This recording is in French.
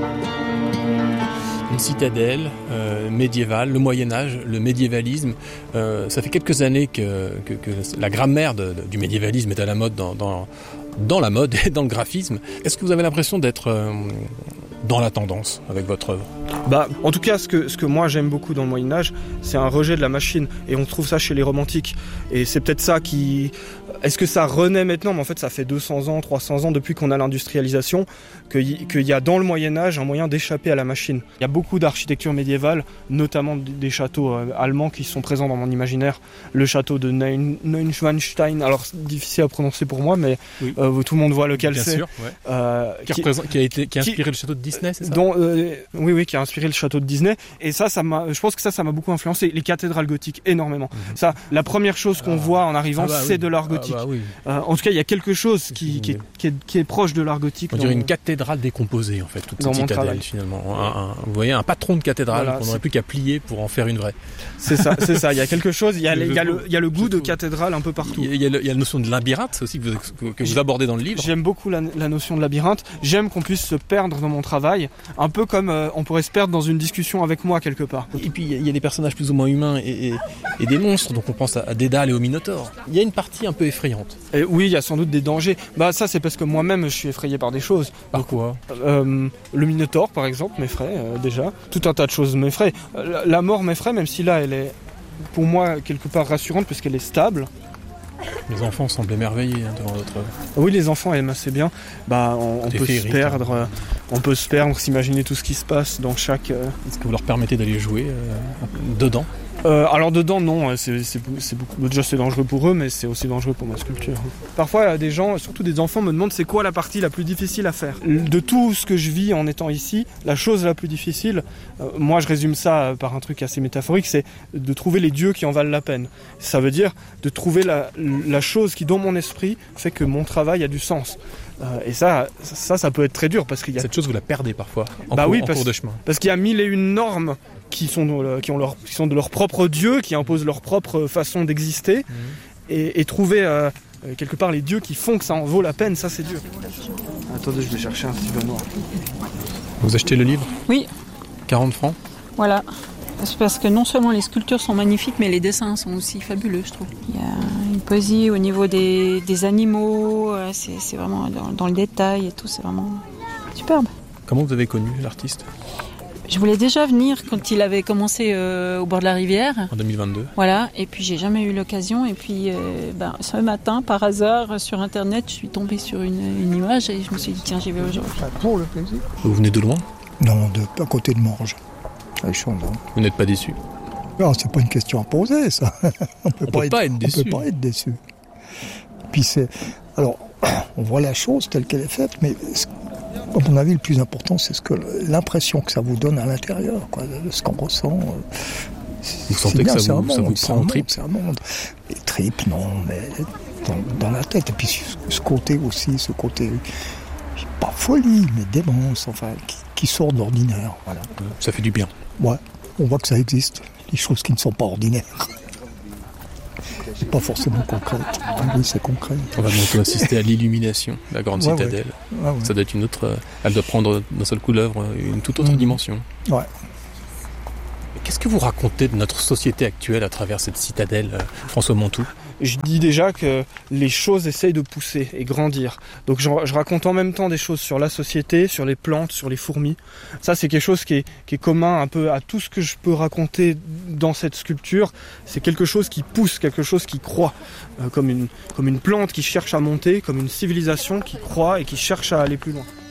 Une citadelle médiévale, le Moyen-Âge, le médiévalisme. Ça fait quelques années que la grammaire du médiévalisme est à la mode dans la mode et dans le graphisme. Est-ce que vous avez l'impression d'être dans la tendance avec votre œuvre ? En tout cas, ce que moi j'aime beaucoup dans le Moyen-Âge, c'est un rejet de la machine. Et on trouve ça chez les romantiques. Et c'est peut-être ça qui... Est-ce que ça renaît maintenant ? Mais en fait, ça fait 200 ans, 300 ans depuis qu'on a l'industrialisation qu'il y a dans le Moyen-Âge un moyen d'échapper à la machine. Il y a beaucoup d'architecture médiévale, notamment des châteaux allemands qui sont présents dans mon imaginaire. Le château de Neuschwanstein, alors c'est difficile à prononcer pour moi, mais oui. Tout le monde voit lequel bien c'est. Sûr, ouais. Qui a inspiré le château de Disney, c'est ça ? Oui, qui a inspiré le château de Disney. Et je pense que ça m'a beaucoup influencé. Les cathédrales gothiques, énormément. Ça, la première chose qu'on voit en arrivant, c'est de l'art gothique. Oui. En tout cas, il y a quelque chose qui est proche de l'art gothique. On dirait une cathédrale décomposée, en fait, toute cette citadelle, finalement. Vous voyez, un patron de cathédrale qu'on n'aurait plus qu'à plier pour en faire une vraie. C'est ça. Il y a quelque chose, il y a le goût de cathédrale un peu partout. Il y a la notion de labyrinthe aussi que vous abordez dans le livre. J'aime beaucoup la notion de labyrinthe. J'aime qu'on puisse se perdre dans mon travail, un peu comme on pourrait se perdre dans une discussion avec moi quelque part. Et puis il y a des personnages plus ou moins humains et des monstres, donc on pense à Dédale et au Minotaure. Il y a une partie un peu effrayante. Et oui, il y a sans doute des dangers. Ça c'est parce que moi-même je suis effrayé par des choses. Par quoi ? Le Minotaure par exemple m'effraie déjà. Tout un tas de choses m'effraient. La mort m'effraie, même si là elle est pour moi quelque part rassurante parce qu'elle est stable. Les enfants semblent émerveillés devant votre œuvre. Oui, les enfants aiment assez bien. On peut se perdre, s'imaginer tout ce qui se passe dans chaque... Est-ce que vous leur permettez d'aller jouer dedans ? Alors dedans, non, c'est beaucoup. Déjà c'est dangereux pour eux, mais c'est aussi dangereux pour ma sculpture. Parfois, des gens, surtout des enfants, me demandent c'est quoi la partie la plus difficile à faire. De tout ce que je vis en étant ici, la chose la plus difficile, moi je résume ça par un truc assez métaphorique, c'est de trouver les dieux qui en valent la peine. Ça veut dire de trouver la chose qui, dans mon esprit, fait que mon travail a du sens. Et ça peut être très dur parce qu'il y a... Cette chose, vous la perdez parfois en cours de chemin. Parce qu'il y a 1001 normes qui sont de leur propre dieu, qui imposent leur propre façon d'exister. Et trouver quelque part les dieux qui font que ça en vaut la peine, ça c'est dur. Attendez, je vais chercher un stylo noir. Vous achetez le livre ? Oui. 40 francs ? Voilà. C'est parce que non seulement les sculptures sont magnifiques, mais les dessins sont aussi fabuleux, je trouve. Il y a une poésie au niveau des animaux, c'est vraiment dans le détail et tout, c'est vraiment superbe. Comment vous avez connu l'artiste ? Je voulais déjà venir quand il avait commencé au bord de la rivière. En 2022. Voilà, et puis j'ai jamais eu l'occasion. Et puis ce matin, par hasard, sur Internet, je suis tombée sur une image et je me suis dit, tiens, j'y vais aujourd'hui. Pour le plaisir. Vous venez de loin ? Non, à côté de Morges. Vous n'êtes pas déçu ? Non, c'est pas une question à poser, ça. On peut pas être déçu. On peut pas être déçu. Puis alors, on voit la chose telle qu'elle est faite, mais à mon avis, le plus important, c'est l'impression que ça vous donne à l'intérieur, quoi, ce qu'on ressent. Vous sentez que ça vous prend en tripes ? C'est un monde. Les tripes, non, mais dans la tête. Et puis ce côté, pas folie, mais démence, enfin, qui sort de l'ordinaire. Voilà. Ça fait du bien. Ouais, on voit que ça existe. Les choses qui ne sont pas ordinaires. C'est pas forcément concret. Oui, c'est concret. On va donc assister à l'illumination de la grande citadelle. Ouais. Ça doit être une autre... Elle doit prendre d'un seul coup l'œuvre une toute autre dimension. Ouais. Qu'est-ce que vous racontez de notre société actuelle à travers cette citadelle, François Mantoux ? Je dis déjà que les choses essayent de pousser et grandir. Donc je raconte en même temps des choses sur la société, sur les plantes, sur les fourmis. Ça, c'est quelque chose qui est commun un peu à tout ce que je peux raconter dans cette sculpture. C'est quelque chose qui pousse, quelque chose qui croît. Comme une plante qui cherche à monter, comme une civilisation qui croît et qui cherche à aller plus loin.